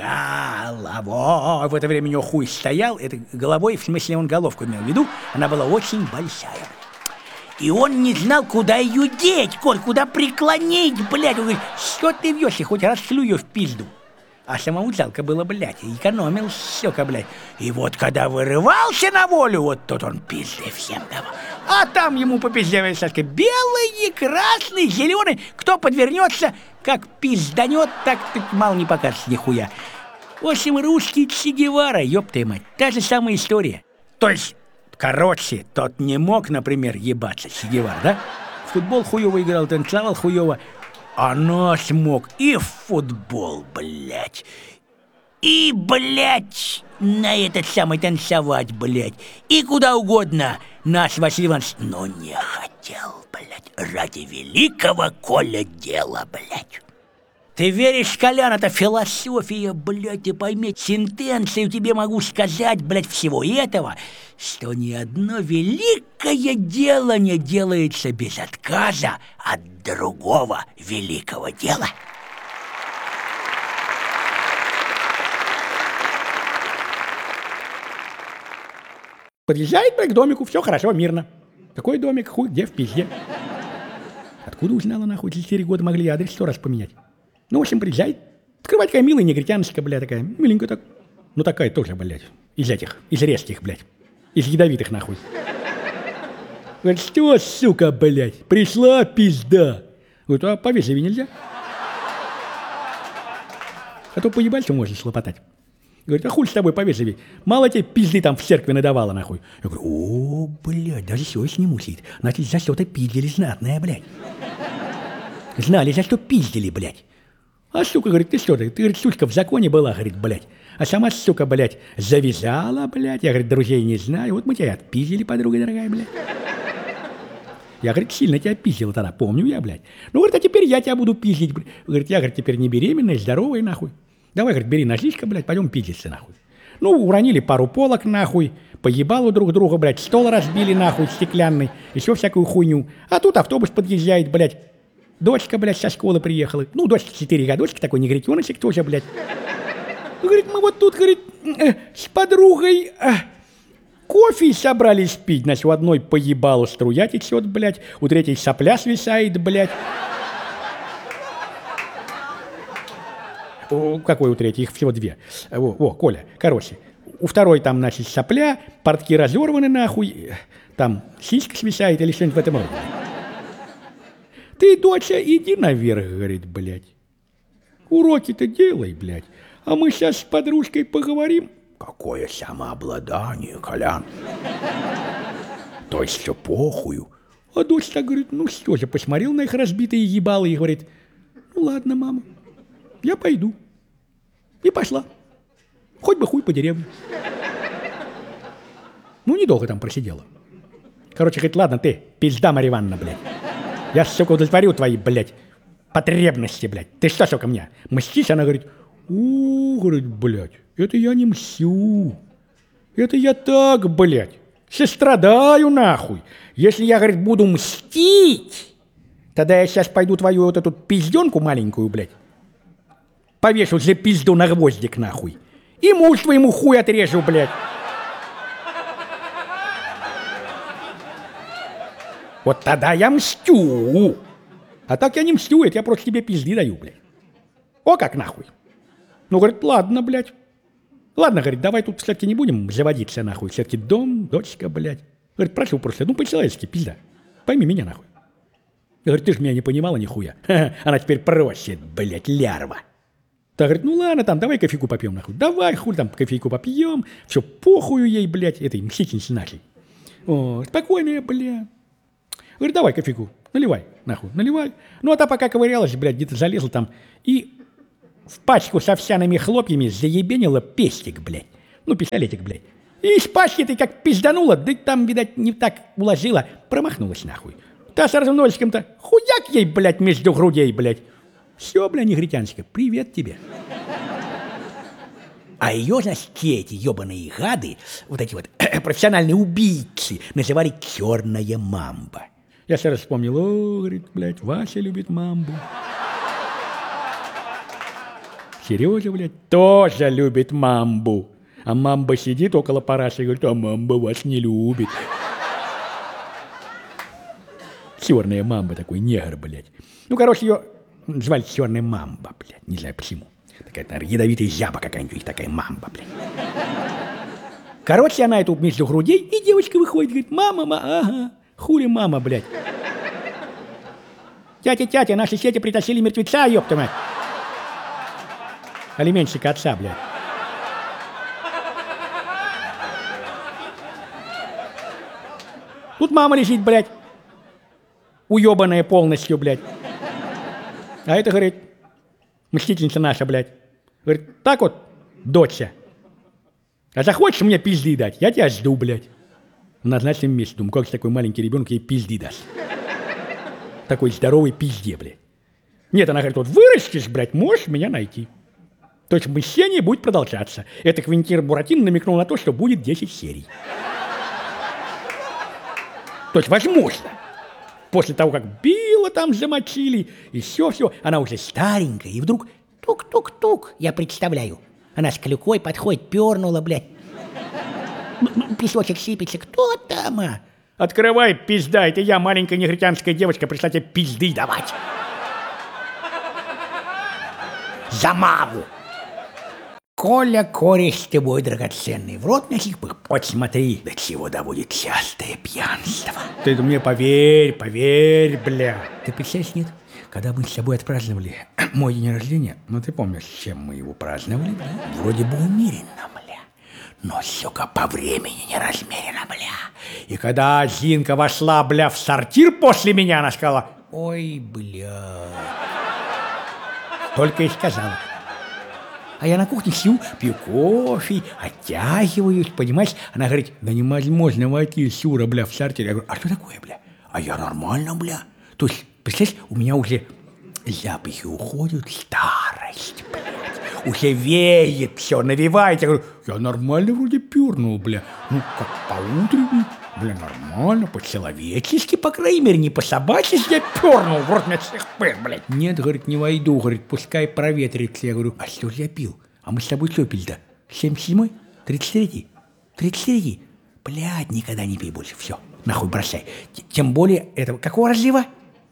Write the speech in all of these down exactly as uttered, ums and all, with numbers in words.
головой. В это время у него хуй стоял, это головой, в смысле он головку имел в виду, она была очень большая. И он не знал, куда ее деть, Коль, куда преклонить, блядь. Он говорит, что ты вьешь, я хоть расшлю ее в пизду. А самому жалко было, блядь, экономил, сука, блядь. И вот когда вырывался на волю, вот тут он пизды всем давал. А там ему по пизде, Сашка, белый, красный, зеленый. Кто подвернется, как пизданет, так ты мало не покажешь нихуя. В общем, русский Че Гевара, ёпта мать, та же самая история. То есть, короче, тот не мог, например, ебаться, Че Гевара, да? В футбол хуёво играл, танцевал хуёво. А наш мог и в футбол, блядь, и, блядь, на этот самый танцевать, блядь, и куда угодно. Наш Василий Иванович, но не хотел, блядь, ради великого Коля дела, блядь. Ты веришь, Колян, это философия, блядь, ты пойми, сентенцию тебе могу сказать, блядь, всего этого, что ни одно великое дело не делается без отказа от другого великого дела. Подъезжает, блядь, к домику, все хорошо, мирно. Какой домик, хуй, где, в пизде. Откуда узнала, нахуй, за четыре года могли адрес сто раз поменять? Ну, в общем, приезжает, открывает такая милая негритяночка, блядь, такая, миленькая так. Ну, такая тоже, блядь, из этих, из резких, блядь, из ядовитых, нахуй. Говорит, что, сука, блядь, пришла пизда. Говорит, а повесили нельзя? А то поебальцу можно слопотать. Говорит, а хуй с тобой повесили? Мало тебе пизды там в церкви надавала, нахуй. Я говорю, о, блядь, даже совесть не мусит. Значит, за что-то пиздили знатное, блядь. Знали, за что пиздили, блядь. А сука, говорит, ты что, ты, ты, говорит, сучка в законе была, говорит, блядь. А сама, сука, блядь, завязала, блядь. Я, говорит, друзей не знаю. Вот мы тебя отпиздили, подруга дорогая, блядь. Я, говорит, сильно тебя пиздила тогда, помню я, блядь. Ну, говорит, а теперь я тебя буду пиздить, блядь. Говорит, я, говорит, теперь не беременная, здоровая, нахуй. Давай, говорит, бери ножичка, блядь, пойдем пиздиться, нахуй. Ну, уронили пару полок, нахуй. Поебало друг друга, блядь, стол разбили, нахуй, стеклянный. Еще всякую хуйню. А тут автобус подъезжает, блядь. Дочка, блядь, со школы приехала. Ну, дочка четыре годочка, такой негритеночек тоже, блядь. Говорит, мы вот тут, говорит, э, с подругой э, кофе собрались пить. Значит, у одной поебалу струя течет, блядь, у третьей сопля свисает, блядь. О, какой у третьей? Их всего две. О, о, Коля, короче. У второй там, значит, сопля, портки разорваны, нахуй. Там сиська свисает или что-нибудь в этом роде. Ты, доча, иди наверх, говорит, блядь. Уроки-то делай, блядь. А мы сейчас с подружкой поговорим. Какое самообладание, Колян. То есть все похую. А дочь так говорит, ну что же, посмотрел на их разбитые ебалы и говорит, ну ладно, мама, я пойду. И пошла. Хоть бы хуй по деревне. Ну, недолго там просидела. Короче, говорит, ладно, ты, пизда Марья Ивановна, блядь. Я, сука, удовлетворю твои, блядь, потребности, блядь. Ты что, сука, мне мстишь? Она говорит, у, говорит, блядь, это я не мстю. Это я так, блядь, сострадаю, нахуй. Если я, говорит, буду мстить, тогда я сейчас пойду твою вот эту пизденку маленькую, блядь, повешу за пизду на гвоздик, нахуй. И муж твоему хуй отрежу, блядь. Вот тогда я мстю. А так я не мстю, это я просто тебе пизды даю, блядь. О, как нахуй. Ну, говорит, ладно, блядь. Ладно, говорит, давай тут все-таки не будем заводиться, нахуй. Все-таки дом, дочка, блядь. Говорит, прошу просто, ну, по-человечески, пизда. Пойми меня, нахуй. Я говорю, ты ж меня не понимала нихуя. Ха-ха, она теперь просит, блядь, лярва. Та говорит, ну ладно, там, давай кофейку попьем, нахуй. Давай, хуй там, кофейку попьем. Все, похую ей, блядь, этой мстительнице нашей. О, спокойно, блядь. Говорит, давай кофейку, наливай, нахуй, наливай. Ну, а та пока ковырялась, блядь, где-то залезла там и в пачку с овсяными хлопьями заебенила пестик, блядь. Ну, пистолетик, блядь. И из пачки ты как пизданула, да там, видать, не так уложила, промахнулась, нахуй. Та с носиком-то хуяк ей, блядь, между грудей, блядь. Все, блядь, негритяночка, привет тебе. А ее, значит, те эти ебаные гады, вот эти вот профессиональные убийцы, называли «черная мамба». Я сразу вспомнил, о, говорит, блядь, Вася любит мамбу. Сережа, блядь, тоже любит мамбу. А мамба сидит около параши и говорит, а мамба вас не любит. Черная мамба, такой негр, блядь. Ну, короче, ее звали черная мамба, блядь, не знаю почему. Такая, наверное, ядовитая жаба какая-нибудь, такая мамба, блядь. Короче, она эту между грудей, и девочка выходит, говорит, мама, мама, ага, хули мама, блядь. Тятя, тятя, наши сети притащили мертвеца, ёпта мать. Алименщика отца, блядь. Тут мама лежит, блядь, уёбанная полностью, блядь. А это, говорит, мстительница наша, блядь. Говорит, так вот, доча, а захочешь мне пизды дать, я тебя жду, блядь. В назначенном месте. Думаю, как же такой маленький ребенок ей пизды даст. Такой здоровый пизде, блядь. Нет, она говорит, вот вырастешь, блядь, можешь меня найти. То есть мщение будет продолжаться. Это Квентин Буратино намекнул на то, что будет десять серий. То есть возможно. После того, как Билла там замочили, и все-все, она уже старенькая, и вдруг тук-тук-тук, я представляю. Она с клюкой подходит, пернула, блядь. Песочек сыпется, кто там? А? Открывай, пизда, это я, маленькая негритянская девочка, пришла тебе пизды давать. За маму. Коля, кореш ты мой драгоценный, в рот носик, вот смотри, до чего доводит частое пьянство. Ты мне поверь, поверь, бля. Ты представляешь, нет? Когда мы с тобой отпраздновали мой день рождения, ну ты помнишь, чем мы его праздновали, бля? Вроде бы умеренно, бля. Но, сука, по времени не размеренно, бля. И когда Зинка вошла, бля, в сортир после меня, она сказала, ой, бля. Только и сказала. А я на кухне сижу, пью кофе, оттягиваюсь, понимаешь? Она говорит, да невозможно войти, Сюра, бля, в сортир. Я говорю, а что такое, бля? А я нормально, бля. То есть, представляешь, у меня уже запахи уходят, старость, блядь. Уже веет все, навевает. Я говорю, я нормально вроде пернул, бля. Ну, как по-утреннему, бля, нормально, по-человечески, по крайней мере, не по-собачески я пернул, в рот мне всех пыр, блядь. Нет, говорит, не войду, говорит, пускай проветрится. Я говорю, а что же я пил? А мы с тобой что пили-то? семьдесят седьмой? тридцать третий? тридцать третий? Блядь, никогда не пей больше, все, нахуй бросай. Тем более, этого, какого разлива?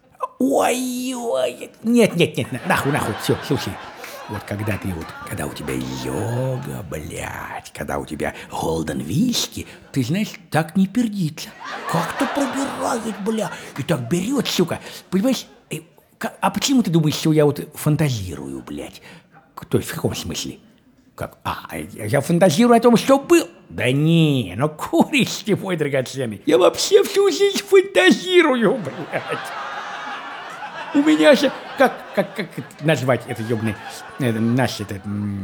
Ой-ой, нет, нет, нет, нахуй, нахуй, все, слушай. Вот когда ты вот, когда у тебя йога, блядь, когда у тебя голден виски, ты знаешь, так не пердится. Как-то пробирает, бля, и так берет, сука. Понимаешь, а почему ты думаешь, что я вот фантазирую, блядь? То есть в каком смысле? Как? А, я фантазирую о том, что был? Да не, ну куришь ты, мой драгоценный. Я вообще всю жизнь фантазирую, блядь. У меня же, как, как, как назвать это ёбаный, это, наш этот,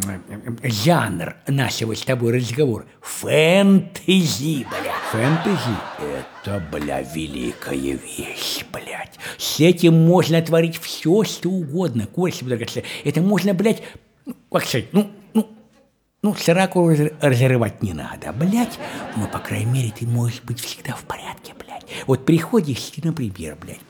жанр нашего с тобой разговора? Фэнтези, бля. Фэнтези – это, бля, великая вещь, блядь. С этим можно творить все, что угодно, короче, это можно, блядь, как сказать, ну, ну, ну, сраку разрывать не надо, блядь, но, по крайней мере, ты можешь быть всегда в порядке, блядь. Вот приходишь ты, например, блядь,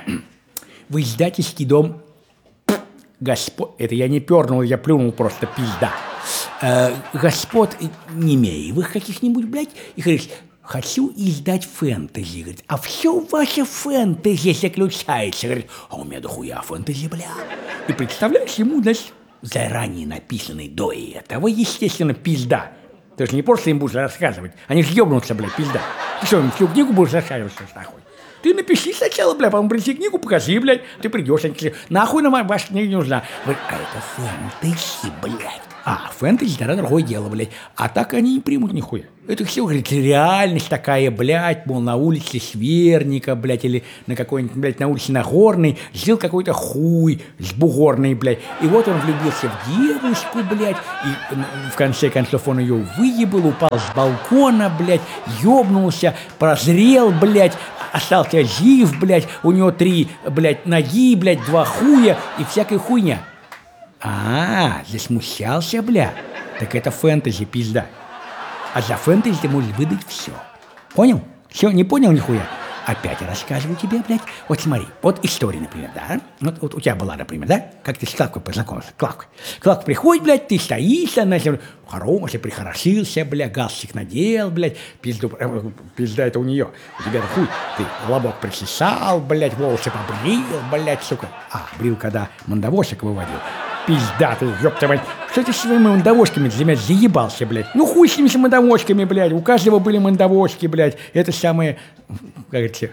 в издательский дом господ... Это я не пернул, я плюнул просто, пизда. Э, господ Немеевых каких-нибудь, блядь, и говоришь, хочу издать фэнтези. Говорит, а все ваше фэнтези заключается. Говорит, а у меня дохуя фэнтези, бля. И представляешь, ему, значит, заранее написанный до этого, естественно, пизда. Ты же не просто им будешь рассказывать, они же ебнутся, блядь, пизда. Ты что, им всю книгу будешь рассказывать, что ж, нахуй? Ты напиши сначала, бля, потом принеси книгу, покажи, блядь. Ты придешь, они скажут, нахуй нам ваша книга не нужна. Говорит, а это фэнтези, блядь. А, фэнтези, тогда другое дело, блядь. А так они не примут нихуя. Это все, говорит, реальность такая, блядь, мол, на улице Сверника, блядь, или на какой-нибудь, блядь, на улице Нагорной жил какой-то хуй с бугорной, блядь. И вот он влюбился в девушку, блядь, и в конце концов он ее выебал, упал с балкона, блядь, ёбнулся, прозрел, блядь, остался жив, блядь, у него три, блядь, ноги, блядь, два хуя и всякая хуйня. А, засмущался, бля. Так это фэнтези, пизда. А за фэнтези ты можешь выдать все. Понял? Все, не понял нихуя? опять я рассказываю тебе, блядь. Вот смотри, вот история, например, да? Вот, вот у тебя была, например, да? Как ты с Клавкой познакомился? Клавка. Клавка приходит, блядь, ты стоишь, она хороший, прихорошился, блядь, галстук надел, блядь, пизду, э, пизда это у нее. У тебя хуй, ты лобок причесал, блядь, волосы побрил, блядь, сука. А, брил, когда мандавошек выводил. Пизда ты, ёпта мать. Что ты с своими мандавошками для меня заебался, блядь? Ну хуй с ними с мандавошками, блядь. У каждого были мандавошки, блядь. Это самое... Как говорится...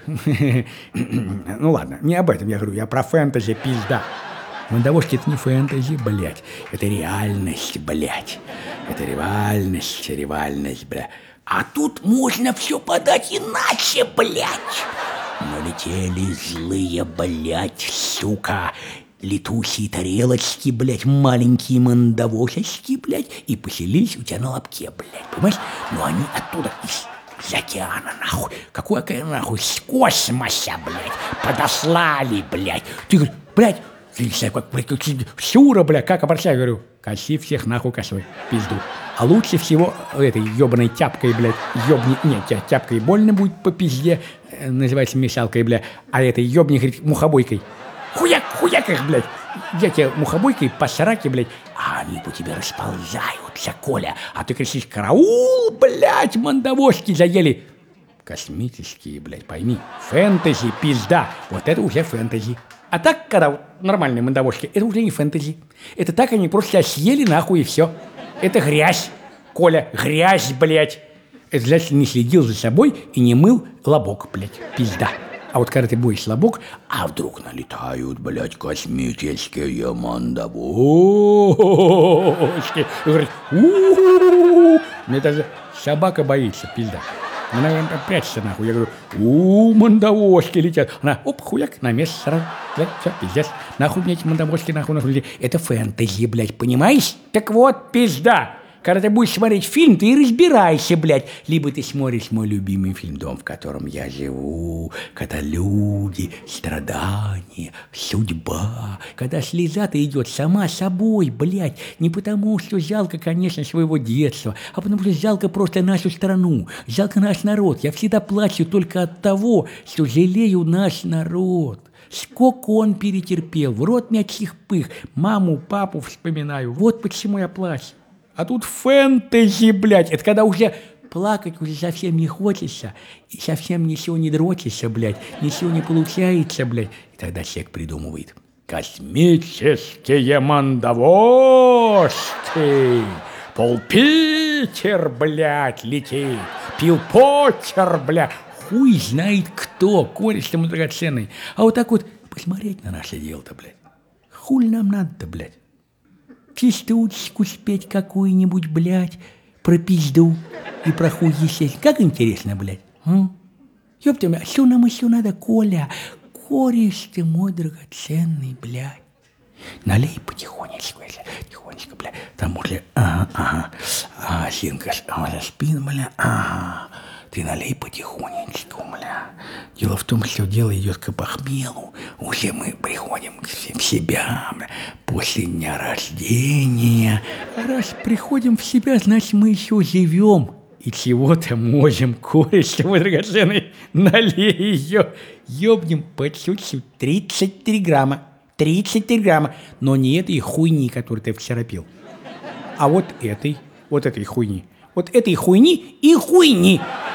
Ну ладно, не об этом я говорю. Я про фэнтези, пизда. Мандавошки — это не фэнтези, блядь. Это реальность, блядь. Это реальность, реальность, блядь. А тут можно все подать иначе, блядь. Налетели злые, блядь, сука. Летучие тарелочки, блядь, маленькие мандавошечки, блядь, и поселились у тебя на лобке, блядь, понимаешь? Но они оттуда, из, из океана, нахуй, какой океан, нахуй, с космоса, блядь, подослали, блядь. Ты говоришь, блядь, ты не знаю, как, как Сюра, блядь, как обращаю, говорю, коси всех нахуй косой, пизду. А лучше всего этой ебаной тяпкой, блядь, ебни, нет, тебя тяпкой больно будет по пизде, называется мешалкой, блядь, а этой ебни, говорит, мухобойкой. Хуяк, хуяк их, блядь. Я тебе мухобойкой по сраке, блядь. А они по тебе расползаются, Коля. А ты кричишь: караул, блядь, мандавошки заели. Космические, блядь, пойми. Фэнтези, пизда. Вот это уже фэнтези. А так, когда вот нормальные мандавошки, это уже не фэнтези. Это так они просто съели нахуй и все. Это грязь, Коля, грязь, блядь. Это значит, не следил за собой и не мыл лобок, блядь, пизда. А вот когда ты будешь лобок, а вдруг налетают, блядь, космические мандавошки. И говорят: у-у-у-у-у. Мне даже собака боится, пизда. Она прячется нахуй. Я говорю: у мандавошки летят. Она, оп, хуяк, на место сразу. Блядь, все, пиздец. Нахуй мне эти мандавошки, нахуй, нахуй. Это фэнтези, блядь, понимаешь? Так вот, пизда. Когда ты будешь смотреть фильм, ты и разбирайся, блядь. Либо ты смотришь мой любимый фильм «Дом, в котором я живу», когда люди, страдания, судьба, когда слеза-то идет сама собой, блядь. Не потому, что жалко, конечно, своего детства, а потому что жалко просто нашу страну, жалко наш народ. Я всегда плачу только от того, что жалею наш народ. Сколько он перетерпел, в рот мячих пых, маму, папу вспоминаю. Вот почему я плачу. А тут фэнтези, блядь, это когда уже плакать уже совсем не хочется, и совсем ничего не дрочится, блядь, ничего не получается, блядь. И тогда человек придумывает: космические мандавошки, Пол-Питер, блядь, летит, Пил Поттер, блядь, хуй знает кто, кореш ему драгоценный. А вот так вот посмотреть на наше дело-то, блядь, хуй нам надо-то, блядь. Частушечку спеть какую-нибудь, блядь, про пизду и про хуй естественно. Как интересно, блядь. М? Ёпта, а что нам еще надо, Коля? Кореш ты мой драгоценный, блядь. Налей потихонечку, если тихонечко, блядь. Там уже, ага, ага. А, Синка, а, спин, бля, ага. Ты налей потихонечку, бля. Дело в том, что дело идет к похмелу. Уже мы приходим в себя, бля, после дня рождения. А раз приходим в себя, значит, мы еще живем. И чего-то можем, кореш, мой драгоценный, налей ее. Ёбнем по чуть-чуть. тридцать три грамма. тридцать три грамма. Но не этой хуйни, которую ты вчера пил. А вот этой, вот этой хуйни. Вот этой хуйни и хуйни.